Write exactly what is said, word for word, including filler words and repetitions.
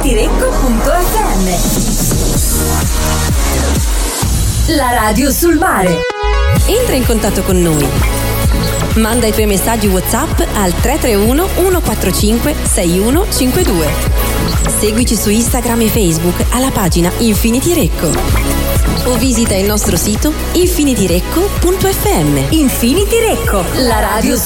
Infinidirecco punto effe emme. La radio sul mare. Entra in contatto con noi. Manda i tuoi messaggi WhatsApp al tre tre uno uno quattro cinque sei uno cinque due. Seguici su Instagram e Facebook alla pagina Infinity Recco. O visita il nostro sito infinidirecco punto effe emme. Infinidirecco, la radio